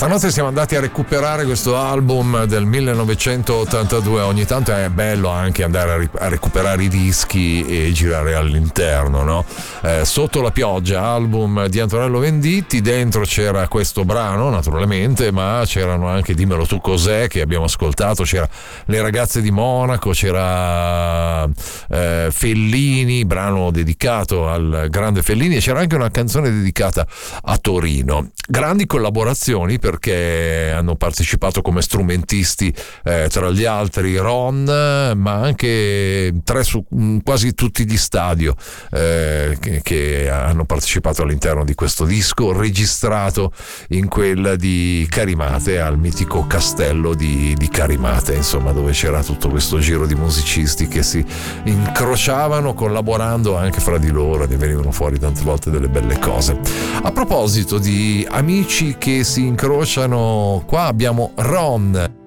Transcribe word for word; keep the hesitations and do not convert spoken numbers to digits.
Stanotte siamo andati a recuperare questo album del millenovecentottantadue. Ogni tanto è bello anche andare a, ri- a recuperare i dischi e girare all'interno, no? Eh, Sotto la pioggia, album di Antonello Venditti. Dentro c'era questo brano, naturalmente, ma c'erano anche Dimmelo tu cos'è, che abbiamo ascoltato, c'era Le ragazze di Monaco, c'era eh, Fellini, brano dedicato al grande Fellini, e c'era anche una canzone dedicata a Torino. Grandi collaborazioni, perché hanno partecipato come strumentisti eh, tra gli altri Ron, ma anche tre su quasi tutti gli Stadio eh, che, che hanno partecipato all'interno di questo disco, registrato in quella di Carimate, al mitico castello di, di Carimate, insomma, dove c'era tutto questo giro di musicisti che si incrociavano collaborando anche fra di loro, e ne venivano fuori tante volte delle belle cose. A proposito di amici che si incrociano, qua abbiamo Ron